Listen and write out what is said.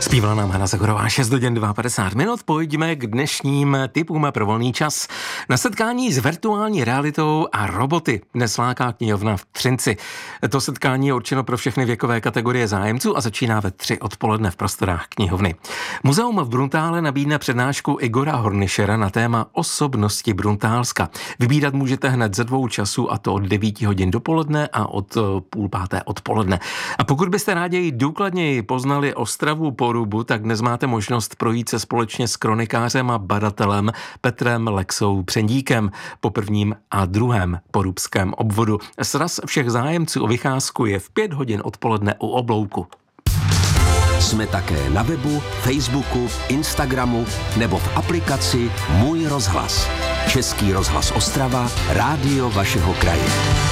Zpívala nám Hana Zagorová, 6 hodin 52 minut. Pojďme k dnešním tipům pro volný čas. Na setkání s virtuální realitou a roboty dnes láká knihovna v Třinci. To setkání je určeno pro všechny věkové kategorie zájemců a začíná ve 3 odpoledne v prostorách knihovny. Muzeum v Bruntále nabídne přednášku Igora Hornišera na téma osobnosti Bruntálska. Vybírat můžete hned ze 2 časů, a to od 9 hodin dopoledne a od 4:30 odpoledne. A pokud byste rádi důkladněji poznali Ostravu Porubu, tak dnes máte možnost projít se společně s kronikářem a badatelem Petrem Lexou Přendíkem po 1. a 2. porubském obvodu. Sraz všech zájemců o vycházku je v 5 hodin odpoledne u Oblouku. Jsme také na webu, Facebooku, Instagramu nebo v aplikaci Můj rozhlas. Český rozhlas Ostrava, rádio vašeho kraje.